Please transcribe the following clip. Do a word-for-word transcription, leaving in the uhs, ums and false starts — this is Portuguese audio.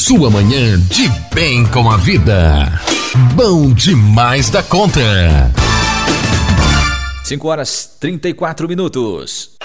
sua manhã de bem com a vida. Bom demais da conta. cinco horas e trinta e quatro minutos.